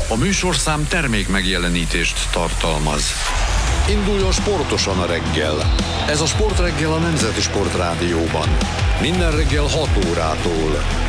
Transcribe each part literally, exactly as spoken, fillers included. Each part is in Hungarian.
A műsorszám termék megjelenítést tartalmaz. Induljon sportosan a reggel. Ez a Sportreggel a Nemzeti Sportrádióban. Minden reggel hat órától.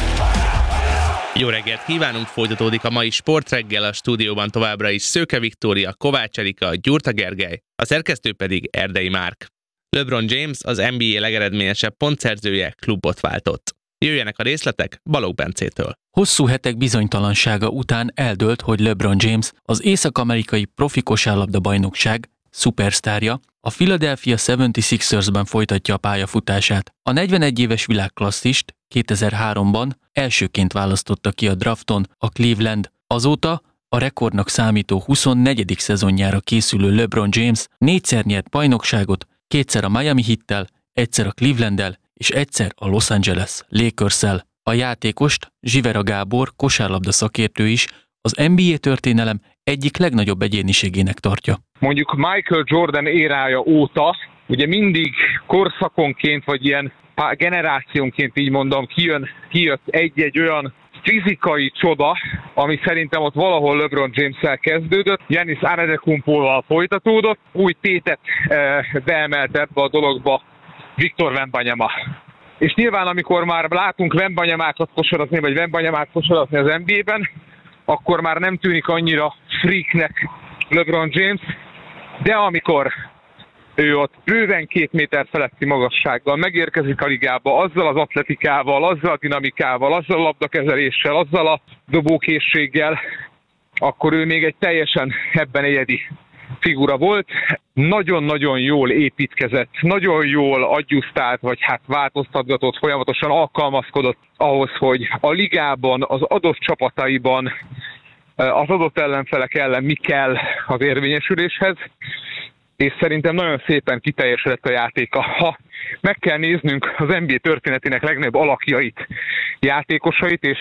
Jó reggelt kívánunk, folytatódik a mai Sportreggel, a stúdióban továbbra is Szőke Viktória, Kovács Erika, Gyurta Gergely, a szerkesztő pedig Erdei Márk. LeBron James, az en bé á legeredményesebb pontszerzője, klubot váltott. Jöjjenek a részletek Balogh Bencétől. Hosszú hetek bizonytalansága után eldőlt, hogy LeBron James, az észak-amerikai profi kosárlabda bajnokság szupersztárja, a Philadelphia hetvenhatos-ben folytatja a pályafutását. A negyvenegy éves világklasszist kétezer-háromban elsőként választotta ki a drafton a Cleveland. Azóta a rekordnak számító huszonnegyedik szezonjára készülő LeBron James négyszer nyert bajnokságot, kétszer a Miami Heattel, egyszer a Clevelanddel és egyszer a Los Angeles Lakers-szel. A játékost Zsivera Gábor, kosárlabda szakértő is az en bé á történelem egyik legnagyobb egyéniségének tartja. Mondjuk Michael Jordan érája óta, ugye mindig korszakonként, vagy ilyen generációnként így mondom, kijön, kijött egy-egy olyan fizikai csoda, ami szerintem ott valahol LeBron James-szel kezdődött, Giannis Antetokounmpoval folytatódott, új tétet e, beemelt ebbe a dologba Victor Wembanyama. És nyilván amikor már látunk Wembanyamákat kosarazni, vagy Wembanyamát kosarazni az en bé á-ben, akkor már nem tűnik annyira freaknek LeBron James, de amikor ő ott bőven két méter feletti magassággal megérkezik a ligába, azzal az atletikával, azzal a dinamikával, azzal a labdakezeléssel, azzal a dobókészséggel, akkor ő még egy teljesen ebben egyedi figura volt. Nagyon-nagyon jól építkezett, nagyon jól adjusztált, vagy hát változtatgatott, folyamatosan alkalmazkodott ahhoz, hogy a ligában, az adott csapataiban, az adott ellenfelek ellen mi kell az érvényesüléshez, és szerintem nagyon szépen kiteljesedett a játéka. Ha meg kell néznünk az en bé á történetének legnagyobb alakjait, játékosait, és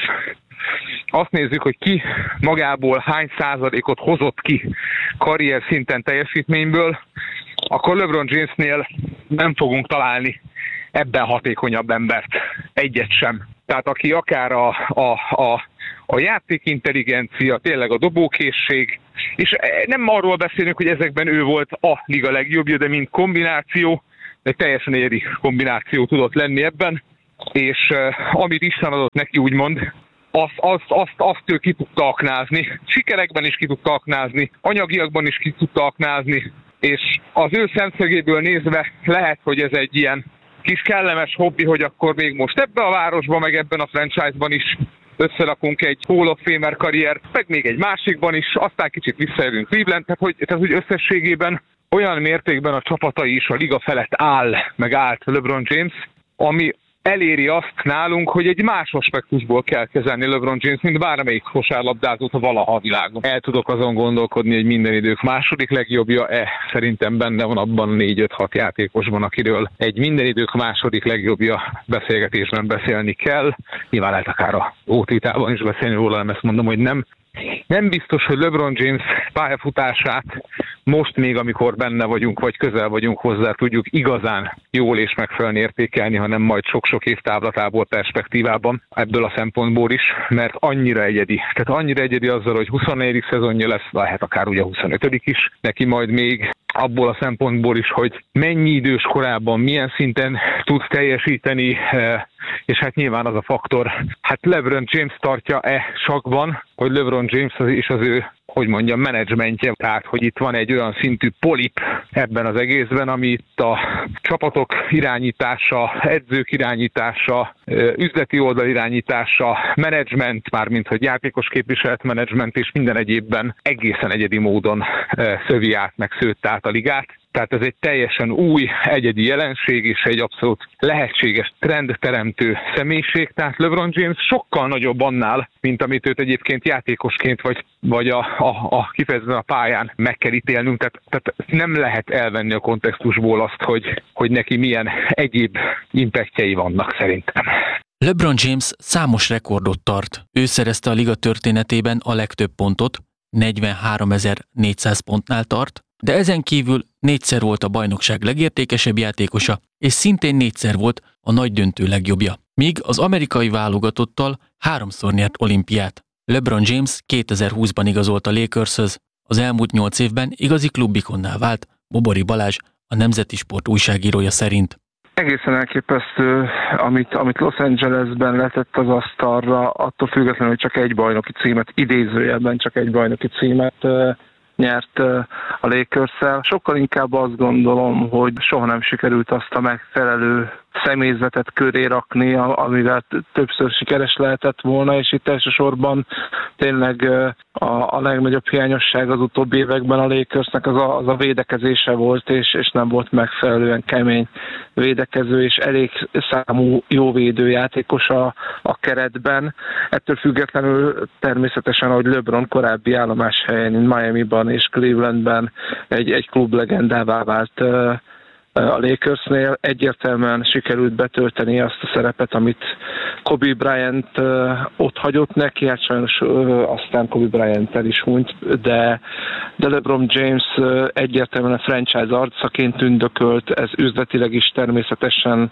azt nézzük, hogy ki magából hány százalékot hozott ki karrier szinten teljesítményből, akkor LeBron Jamesnél nem fogunk találni ebben hatékonyabb embert, egyet sem. Tehát aki akár a, a, a, a játékintelligencia, tényleg a dobókészség, és nem arról beszélünk, hogy ezekben ő volt a liga legjobbja, de mint kombináció, egy teljesen egyedi kombináció tudott lenni ebben, és uh, amit Isten adott neki, úgymond, azt, azt, azt, azt ő ki tudta aknázni. Sikerekben is ki tudta aknázni, anyagiakban is ki tudta aknázni, és az ő szemszögéből nézve lehet, hogy ez egy ilyen kis kellemes hobbi, hogy akkor még most ebben a városban, meg ebben a franchise-ban is összerakunk egy Hall of Famer karriert, meg még egy másikban is, aztán kicsit visszajövünk Cleveland, tehát hogy, tehát, hogy összességében olyan mértékben a csapatai is a liga felett áll, meg állt LeBron James, ami eléri azt nálunk, hogy egy más aspektusból kell kezelni LeBron James, mint bármelyik kosárlabdázót valaha a világon. El tudok azon gondolkodni, hogy minden idők második legjobbja-e, szerintem benne van abban négy-öt-hat játékosban, akiről egy minden idők második legjobbja beszélgetésben beszélni kell. Nyilván lehet akár a ótvitában is beszélni róla, nem ezt mondom, hogy nem. Nem biztos, hogy LeBron James pályafutását most még, amikor benne vagyunk, vagy közel vagyunk hozzá, tudjuk igazán jól és megfelelően értékelni, hanem majd sok-sok év távlatából perspektívában ebből a szempontból is, mert annyira egyedi. Tehát annyira egyedi azzal, hogy huszonnegyedik szezonja lesz, lehet akár ugye huszonötödik is, neki majd még abból a szempontból is, hogy mennyi idős korában, milyen szinten tud teljesíteni, és hát nyilván az a faktor, hát LeBron James tartja-e sakban, hogy LeBron James az is az ő, hogy mondjam, menedzsmentje, tehát hogy itt van egy olyan szintű polip ebben az egészben, ami itt a csapatok irányítása, edzők irányítása, üzleti oldal irányítása, menedzsment, mármint hogy játékos képviselet menedzsment és minden egyébben egészen egyedi módon szövi át, meg szőtt át a ligát. Tehát ez egy teljesen új, egyedi jelenség és egy abszolút lehetséges trendteremtő személyiség. Tehát LeBron James sokkal nagyobb annál, mint amit őt egyébként játékosként vagy, vagy a, a, a kifejezetten a pályán meg kell ítélnünk. Tehát, tehát nem lehet elvenni a kontextusból azt, hogy, hogy neki milyen egyéb impactjei vannak szerintem. LeBron James számos rekordot tart. Ő szerezte a liga történetében a legtöbb pontot, negyvenháromezer-négyszáz pontnál tart, de ezen kívül négyszer volt a bajnokság legértékesebb játékosa, és szintén négyszer volt a nagy döntő legjobbja. Míg az amerikai válogatottal háromszor nyert olimpiát. LeBron James kétezer-húszban igazolt a Lakershöz, az elmúlt nyolc évben igazi klubikonná vált, Bobori Balázs, a Nemzeti Sport újságírója szerint. Egészen elképesztő, amit, amit Los Angelesben letett az asztalra, attól függetlenül, hogy csak egy bajnoki címet, idézőjelben csak egy bajnoki címet nyert a Lakers-szel. Sokkal inkább azt gondolom, hogy soha nem sikerült azt a megfelelő személyzetet köré rakni, amivel többször sikeres lehetett volna, és itt elsősorban tényleg a, a legnagyobb hiányosság az utóbbi években a Lakersnek az a, az a védekezése volt, és, és nem volt megfelelően kemény védekező, és elég számú jó védőjátékos a, a keretben. Ettől függetlenül természetesen, ahogy LeBron korábbi állomáshelyen, Miamiban és Clevelandben egy, egy klublegendává vált a Lakersnél, egyértelműen sikerült betölteni azt a szerepet, amit Kobe Bryant ott hagyott neki, hát sajnos aztán Kobe Bryant el is hunyt, de, de LeBron James egyértelműen a franchise arcaként tündökölt, ez üzletileg is természetesen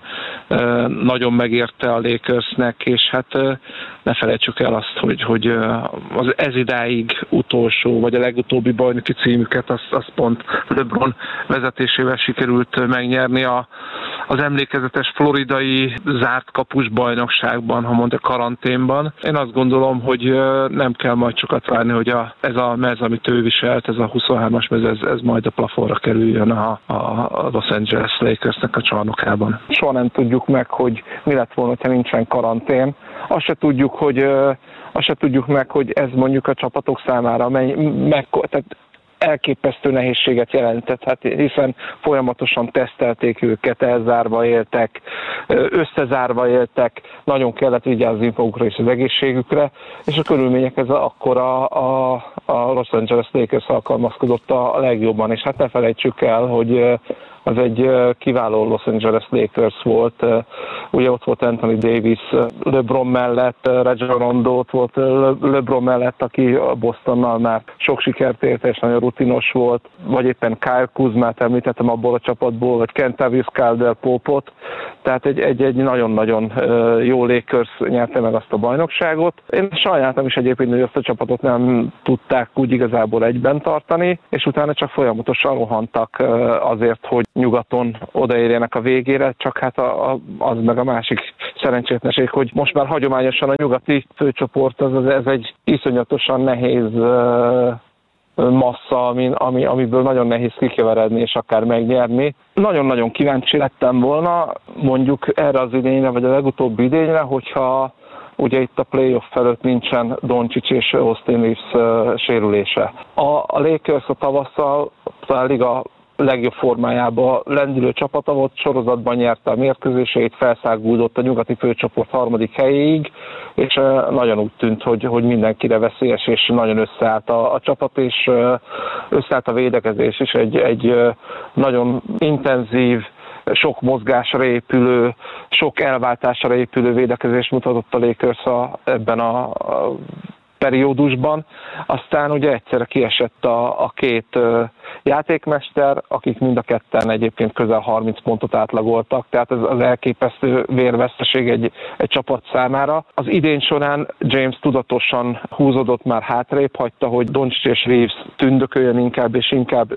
nagyon megérte a Lakersnek, és hát ne felejtsük el azt, hogy, hogy az ezidáig utolsó, vagy a legutóbbi bajnoki címüket, az, az pont LeBron vezetésével sikerült megnyerni a, az emlékezetes floridai zárt kapus bajnokságban, ha mondta karanténban. Én azt gondolom, hogy nem kell majd sokat várni, hogy a, ez a mez, amit ő viselt, ez a huszonhármas mez, ez, ez majd a plafonra kerüljön a, a Los Angeles Lakersnek a csarnokában. Soha nem tudjuk meg, hogy mi lett volna, ha nincsen karantén. Azt se tudjuk, hogy, azt se tudjuk meg, hogy ez mondjuk a csapatok számára mely, meg, tehát elképesztő nehézséget jelentett, hát hiszen folyamatosan tesztelték őket, elzárva éltek, összezárva éltek, nagyon kellett vigyázni magukra és az egészségükre, és a körülmények ez akkor a, a, a Los Angeles Lakers alkalmazkodott a legjobban, és hát ne felejtsük el, hogy az egy kiváló Los Angeles Lakers volt. Ugye ott volt Anthony Davis LeBron mellett, Rajon Rondo ott volt LeBron mellett, aki a Bostonnal már sok sikert ért, és nagyon rutinos volt, vagy éppen Kyle Kuzmát említettem abból a csapatból, vagy Kentavious Caldwell-Popot, tehát egy, egy, egy nagyon-nagyon jó Lakers nyerte meg azt a bajnokságot. Én sajnáltam is egyébként, hogy azt a csapatot nem tudták úgy igazából egyben tartani, és utána csak folyamatosan rohantak azért, hogy nyugaton odaérjenek a végére, csak hát a, a, az meg a másik szerencsétlenség, hogy most már hagyományosan a nyugati főcsoport az, az ez egy iszonyatosan nehéz uh, massza, ami, ami, amiből nagyon nehéz kikeveredni és akár megnyerni. Nagyon-nagyon kíváncsi lettem volna mondjuk erre az idényre, vagy a legutóbbi idényre, hogyha ugye itt a playoff felett nincsen Doncic és Austin Reeves uh, sérülése. A, a Lakers a tavasszal a liga legjobb formájában lendülő csapata volt, sorozatban nyerte a mérkőzéseit, felszáguldott a nyugati főcsoport harmadik helyéig, és nagyon úgy tűnt, hogy, hogy mindenkire veszélyes, és nagyon összeállt a, a csapat, és összeállt a védekezés is, egy, egy nagyon intenzív, sok mozgásra épülő, sok elváltásra épülő védekezést mutatott a Lakers a, ebben a, a periódusban. Aztán ugye egyszerre kiesett a, a két uh, játékmester, akik mind a ketten egyébként közel harminc pontot átlagoltak, tehát ez az elképesztő vérveszteség egy, egy csapat számára. Az idény során James tudatosan húzódott már hátrébb, hagyta, hogy Doncic és Reeves tündököljön inkább, és inkább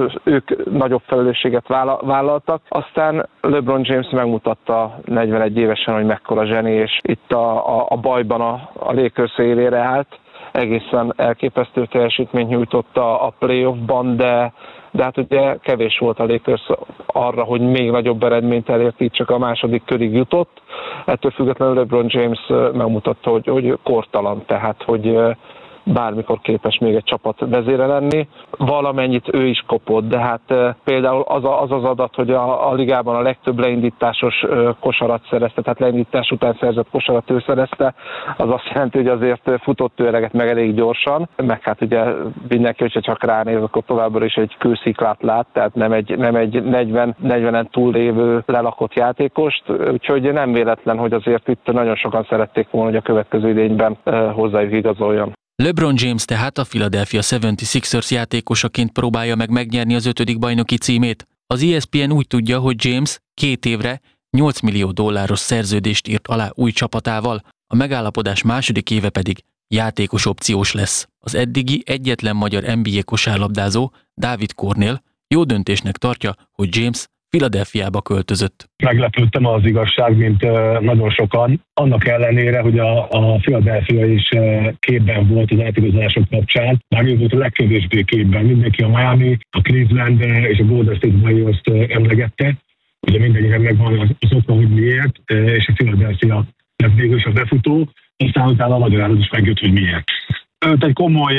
ők nagyobb felelősséget vállaltak. Aztán LeBron James megmutatta negyvenegy évesen, hogy mekkora zseni, és itt a, a, a bajban a, a Lakers élére állt. Egészen elképesztő teljesítményt nyújtott a, a playoffban, de, de hát ugye kevés volt a Lakers arra, hogy még nagyobb eredményt elért, így csak a második körig jutott. Ettől függetlenül LeBron James megmutatta, hogy, hogy kortalan, tehát hogy bármikor képes még egy csapat vezére lenni. Valamennyit ő is kopott, de hát például az a, az, az adat, hogy a, a ligában a legtöbb leindításos kosarat szerezte, tehát leindítás után szerzett kosarat ő szerezte, az azt jelenti, hogy azért futott ő eleget meg elég gyorsan, meg hát ugye mindenki, hogyha csak ránéz, akkor továbbra is egy kősziklát lát, tehát nem egy, nem egy negyven, negyvenen túl lévő lelakott játékost, úgyhogy nem véletlen, hogy azért itt nagyon sokan szerették volna, hogy a következő idényben hozzájuk igazoljon. LeBron James tehát a Philadelphia hetvenhatos játékosaként próbálja meg megnyerni az ötödik bajnoki címét. Az E S P N úgy tudja, hogy James két évre nyolc millió dolláros szerződést írt alá új csapatával, a megállapodás második éve pedig játékos opciós lesz. Az eddigi egyetlen magyar en bé á kosárlabdázó, Dávid Kornél jó döntésnek tartja, hogy James Philadelphiába költözött. Meglepődtem az igazság, mint uh, nagyon sokan. Annak ellenére, hogy a, a Philadelphia is uh, képben volt az átigazolások kapcsán, már ő volt a legkevésbé képben. Mindenki a Miami, a Cleveland és a Golden State Warriors-t uh, emlegette. Ugye mindegyiknek megvan az, az oka, hogy miért, uh, és a Philadelphia lett végül is a befutó, aztán utána a magyarázat is megjött, hogy miért. Őt egy komoly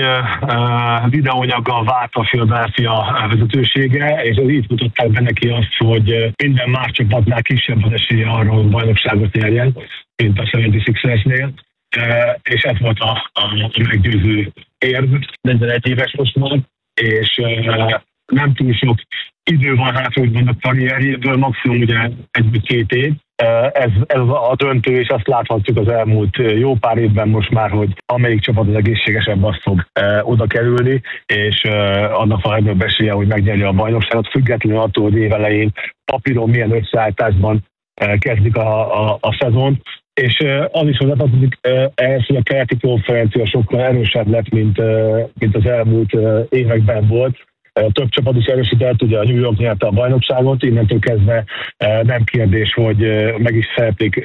uh, videóanyaggal várt a Philadelphia vezetősége, és az így mutatták be neki azt, hogy minden más csapatnál kisebb az esélye arra, hogy bajnokságot nyerjen, mint a hetvenhatos-nél, uh, és ez volt a, a, a meggyőző érv. negyvenegy éves most van, és uh, nem túl sok idő van hátra, hogy vannak karrierjéből, maximum ugye egy-két év. Ez, ez a döntő, és azt láthatjuk az elmúlt jó pár évben most már, hogy amelyik csapat az egészségesebb, azt fog e, oda kerülni, és e, annak van legnagyobb esélye, hogy megnyerje a bajnokságot, függetlenül attól, hogy évelején papíron milyen összeállításban e, kezdik a, a, a szezont. És e, az is hozzátartozik e, ehhez, hogy a keleti konferencia sokkal erősebb lett, mint, e, mint az elmúlt e, években volt. Több csapat is erősített, ugye a New York nyerte a bajnokságot, innentől kezdve nem kérdés, hogy meg is szeretnék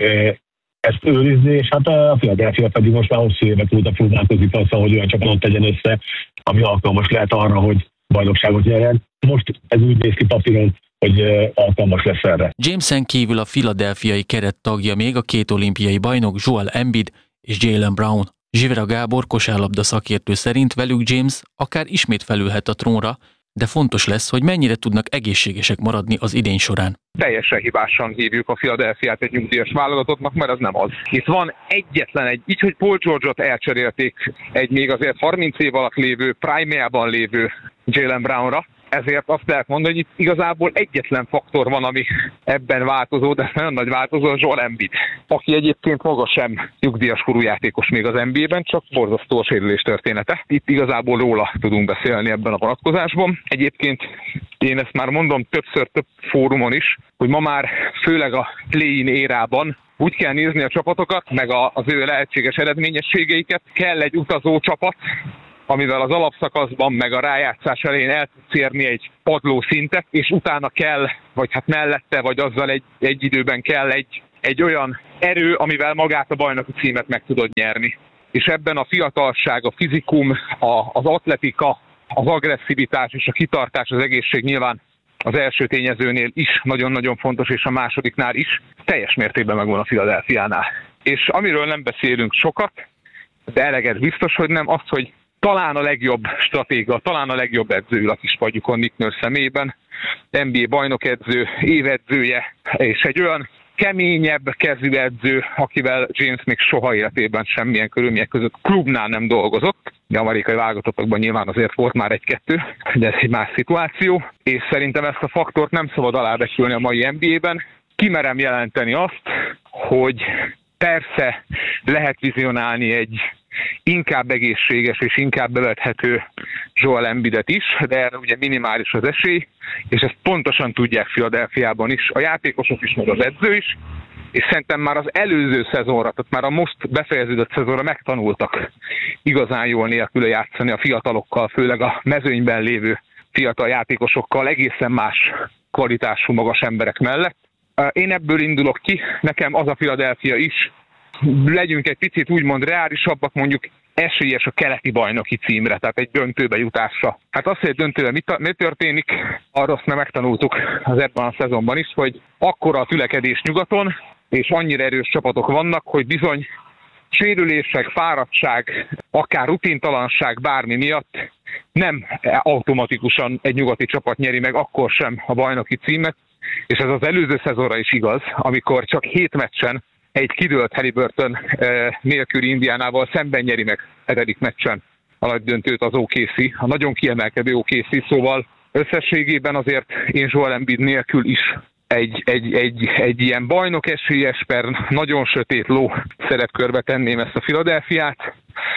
ezt őrizni, és hát a Philadelphia pedig most már hosszú évek óta próbálkozik azzal, hogy olyan csapatot tegyen össze, ami alkalmas lehet arra, hogy bajnokságot nyerjen. Most ez úgy néz ki papíron, hogy alkalmas lesz erre. Jameson kívül a philadelphiai keret tagja még a két olimpiai bajnok Joel Embiid és Jaylen Brown. Zsivera Gábor kosárlabda szakértő szerint velük James akár ismét felülhet a trónra, de fontos lesz, hogy mennyire tudnak egészségesek maradni az idény során. Teljesen hibásan hívjuk a Philadelphiát egy nyugdíjas válogatottnak, mert az nem az. Itt van egyetlen egy, így, hogy Paul George-ot elcserélték egy még azért harminc év alatt lévő, prime-jában lévő Jaylen Brownra, ezért azt lehet mondani, hogy itt igazából egyetlen faktor van, ami ebben változó, de nagyon nagy változó, Joel Embiid, aki egyébként maga sem nyugdíjas korú játékos még az en bé á-ben, csak borzasztó a sérülés története. Itt igazából róla tudunk beszélni ebben a vonatkozásban. Egyébként én ezt már mondom többször több fórumon is, hogy ma már főleg a play-in érában úgy kell nézni a csapatokat, meg az ő lehetséges eredményességeiket. Kell egy utazó csapat, amivel az alapszakaszban meg a rájátszás elején el tudsz érni egy padló szintet, és utána kell, vagy hát mellette, vagy azzal egy, egy időben kell egy, egy olyan erő, amivel magát a bajnoki címet meg tudod nyerni. És ebben a fiatalság, a fizikum, a, az atletika, az agresszivitás és a kitartás, az egészség nyilván az első tényezőnél is nagyon-nagyon fontos, és a másodiknál is teljes mértékben megvan a Philadelphiánál. És amiről nem beszélünk sokat, de eleget biztos, hogy nem, az, hogy talán a legjobb stratéga, talán a legjobb edző a kispadjukon Nick Nurse személyében, en bé á bajnokedző, évedzője, és egy olyan keményebb kezű edző, akivel James még soha életében semmilyen körülmények között klubnál nem dolgozott. De amerikai válogatottakban nyilván azért volt már egy-kettő, de ez egy más szituáció, és szerintem ezt a faktort nem szabad alábecsülni a mai en bé á-ben. Kimerem jelenteni azt, hogy persze lehet vizionálni egy inkább egészséges és inkább bevethető Joel Embiidet is, de erre ugye minimális az esély, és ezt pontosan tudják Philadelphiában is, a játékosok is, meg az edző is, és szerintem már az előző szezonra, tehát már a most befejeződött szezonra megtanultak igazán jól nélkül játszani a fiatalokkal, főleg a mezőnyben lévő fiatal játékosokkal, egészen más kvalitású magas emberek mellett. Én ebből indulok ki, nekem az a Philadelphia is, legyünk egy picit úgymond reálisabbak, mondjuk esélyes a keleti bajnoki címre, tehát egy döntőbe jutásra. Hát az, hogy egy döntőben mi, mi történik, arra azt már megtanultuk az ebben a szezonban is, hogy akkora a tülekedés nyugaton, és annyira erős csapatok vannak, hogy bizony sérülések, fáradtság, akár rutintalanság bármi miatt nem automatikusan egy nyugati csapat nyeri meg akkor sem a bajnoki címet, és ez az előző szezonra is igaz, amikor csak hét meccsen egy kidőlt Haliburton nélküli Indiánával szemben nyeri meg hetedik meccsen a nagy döntőt az o ká cé, a nagyon kiemelkedő o ká cé, szóval összességében azért én Joel Embiid nélkül is egy, egy, egy, egy ilyen bajnok esélyes per nagyon sötét ló szerepkörbe tenném ezt a Philadelphiát,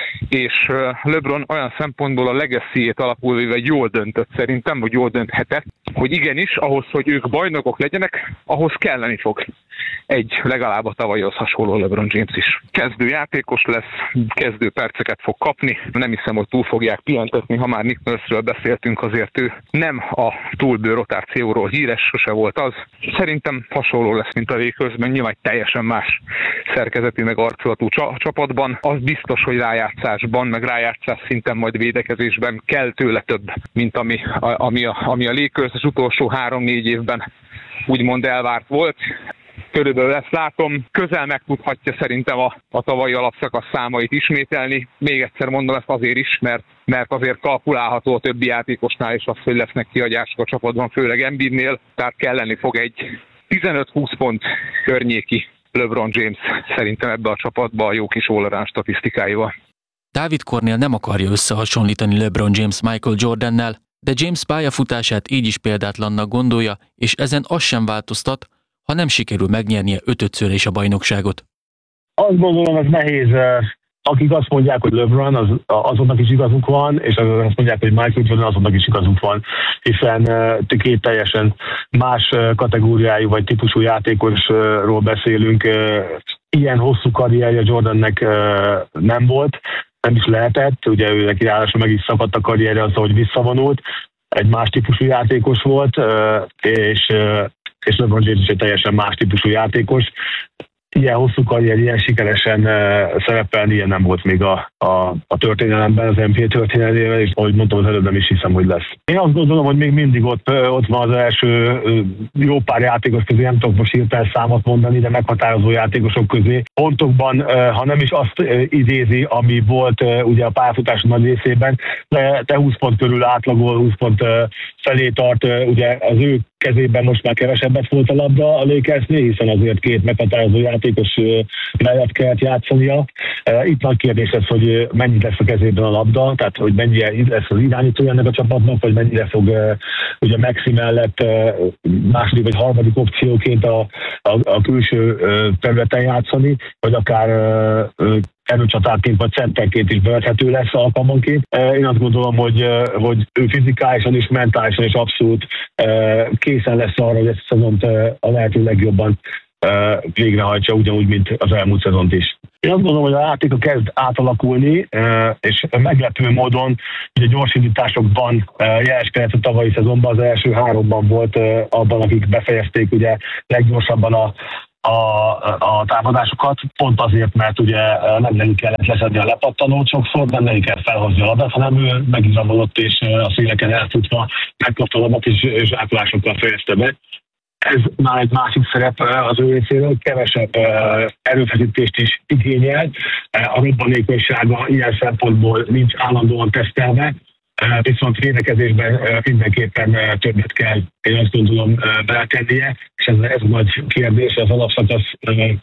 és LeBron olyan szempontból a legacy-ét alapul véve jól döntött szerintem, vagy jól dönthetett, hogy igenis, ahhoz, hogy ők bajnokok legyenek, ahhoz kelleni fog egy legalább a tavalyhoz hasonló LeBron James is. Kezdő játékos lesz, kezdő perceket fog kapni, nem hiszem, hogy túl fogják pihentetni, ha már Nick Nurse-ről beszéltünk, azért ő nem a túlbő rotációról híres, sose volt az. Szerintem hasonló lesz, mint a Lakersben, nyilván egy teljesen más szerkezetű, meg arculatú csapatban. Az biztos, hogy rájátszásban, meg rájátszás szinten, majd védekezésben kell tőle több, mint ami, ami, a, ami a Lakers az utolsó három-négy évben úgymond elvárt volt. Körülbelül ezt látom, közel meg tudhatja szerintem a, a tavalyi alapszakasz számait ismételni. Még egyszer mondom ezt azért is, mert, mert azért kalkulálható a többi játékosnál is az, hogy lesznek kihagyások a csapatban, főleg Embiidnél, tehát kelleni fog egy tizenöt-húsz pont környéki LeBron James szerintem ebbe a csapatba a jó kis all-around statisztikáival. David Cornél nem akarja összehasonlítani LeBron James Michael Jordannel, de James pályafutását így is példátlannak gondolja, és ezen az sem változtat, ha nem sikerül megnyernie ötödször is a bajnokságot. Azt gondolom, ez nehéz. Akik azt mondják, hogy LeBron, az, azonnak is igazuk van, és azt mondják, hogy Michael Jordan, azonnak is igazuk van, hiszen két teljesen más kategóriájú vagy típusú játékosról beszélünk. Ilyen hosszú karrierje Jordannek nem volt, nem is lehetett, ugye ő neki ráadásul meg is szakadt a karrierje azzal, hogy visszavonult, egy más típusú játékos volt, és, és LeBron James is egy teljesen más típusú játékos. Ilyen hosszú karrier, ilyen sikeresen uh, szerepelni, ilyen nem volt még a, a, a történelemben, az en bé á történelmében, és ahogy mondtam az előbb, nem is hiszem, hogy lesz. Én azt gondolom, hogy még mindig ott, ott van az első uh, jó pár játékos közé, nem tudok most hirtelen számot mondani, de meghatározó játékosok közé. Pontokban, uh, ha nem is azt uh, idézi, ami volt uh, ugye a pályafutás nagy részében, de, de húsz pont körül átlagol, húsz pont uh, felé tart, uh, ugye az ő kezében most már kevesebbet volt a labda a Lakersnél, hiszen azért két meghatározó játékos mellett kellett játszania. Itt nagy kérdés ez, hogy mennyi lesz a kezében a labda, tehát hogy mennyire lesz az irányítója ennek a csapatnak, vagy mennyire fog ugye Maxi mellett második vagy harmadik opcióként a, a, a külső területen játszani, vagy akár erőcsatárként vagy centerként is bevethető lesz alkalmanként. Én azt gondolom, hogy, hogy ő fizikálisan és mentálisan is abszolút készen lesz arra, hogy ezt a szezont a lehető legjobban végrehajtsa, ugyanúgy, mint az elmúlt szezont is. Én azt gondolom, hogy a játéka kezd átalakulni, és meglepő módon ugye gyorsindításokban jeleskedett a tavalyi szezonban, az első háromban volt abban, akik befejezték ugye leggyorsabban a A, a támadásokat, pont azért, mert ugye nem neki kellett leszedni a lepattanót sokszor, nem neki kellett felhozni a labdát, hanem ő megizrabolott és a széleken elfutva megkapta a labdát és zsákolásokkal fejezte be. Ez már egy másik szerep az ő részéről, kevesebb erőfeszítést is igényel. A robbanékonysága ilyen szempontból nincs állandóan tesztelve, viszont védekezésben mindenképpen többet kell, én azt gondolom, beletennie, és ez, ez a nagy kérdés, az alapszakasz,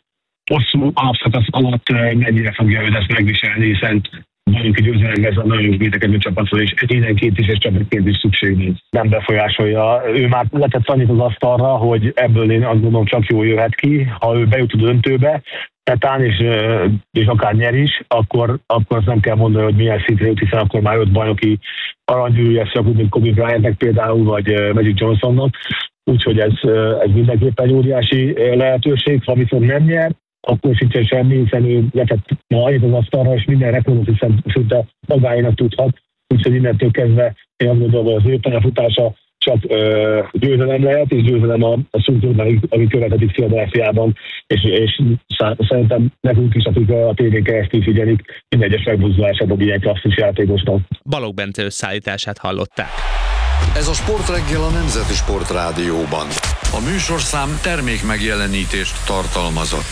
hosszú alapszakasz alatt mennyire fogja ő ezt megviselni, hiszen bajnoki győzelem ez a nagyon jó védekező csapatról, és egyénenként is és csapatként is szükség nincs. Nem befolyásolja. Ő már letett annyit az asztalra, hogy ebből én azt gondolom csak jól jöhet ki, ha ő bejut a döntőbe, tetán, és, és akár nyer is, akkor, akkor azt nem kell mondani, hogy milyen szintre jut, hiszen akkor már öt bajnoki aranygyűrűje, csak úgy, mint Kobe Bryantnek például, vagy Magic Johnsonnak. Úgyhogy ez, ez mindenképpen egy óriási lehetőség. Ha viszont nem nyer, akkor sincsen semmi, hiszen ő letett ma annyit az asztalra, és minden rekordot hiszen szinte magáénak tudhat. Úgyhogy innentől kezdve én azt gondolom, hogy az ő pályafutása csak ö, győzelem lehet, és győzelem a, a szurkolóknak, ami következik Philadelphiában, és, és szerintem nekünk is, akik a tévén keresztül figyelik, minden egyes megmozdulásában ilyen klasszis játékosnak. Balogh Bence összeállítását hallották. Ez a Sportreggel a Nemzeti Sport Rádióban. A műsorszám termék megjelenítést tartalmazott.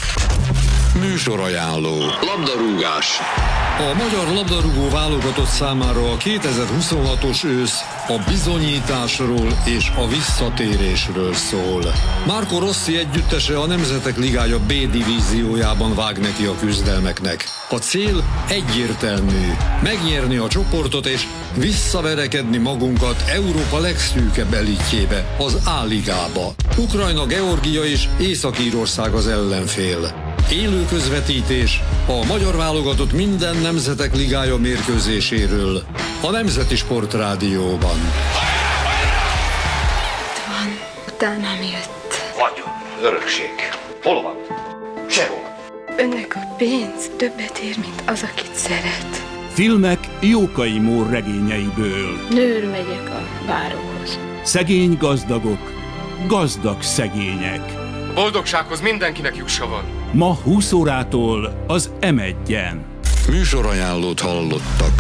Műsorajánló. Labdarúgás. A magyar labdarúgó válogatott számára a kétezer-huszonhatos ősz a bizonyításról és a visszatérésről szól. Marco Rossi együttese a Nemzetek Ligája B divíziójában vág neki a küzdelmeknek. A cél egyértelmű: megnyerni a csoportot és visszaverekedni magunkat Európa legszűkebb elitjébe, az A-ligába. Ukrajna, Georgia és Észak-Írország az ellenfél. Élő közvetítés a magyar válogatott minden Nemzetek Ligája mérkőzéséről a Nemzeti Sport Rádióban. Utánam jött. Vagyon, örökség. Hol van? Sehol. Önnek a pénz többet ér, mint az, akit szeret. Filmek Jókai Mór regényeiből. Nőr megyek a báróhoz. Szegény gazdagok, gazdag szegények. A boldogsághoz mindenkinek jussa van. Ma húsz órától az em egyen. Műsorajánlót hallottak.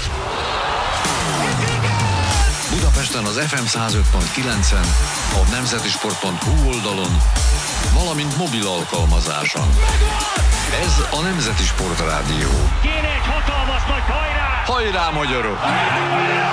Budapesten az ef em száz öt pont kilencen, a nemzetisport pont hu oldalon, valamint mobil alkalmazáson. Ez a Nemzeti Sport Rádió. Kéne egy hatalmas nagy hajrá! Hajrá, magyarok!